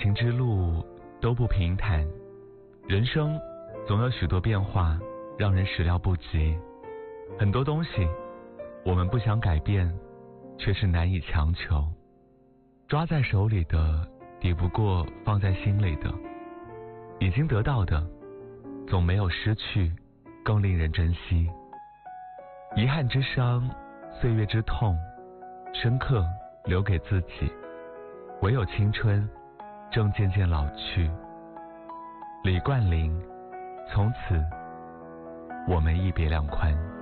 行之路都不平坦，人生总有许多变化让人始料不及。很多东西我们不想改变，却是难以强求。抓在手里的抵不过放在心里的，已经得到的总没有失去更令人珍惜。遗憾之伤，岁月之痛，深刻留给自己，唯有青春正渐渐老去。李冠霖，从此我们一别两宽。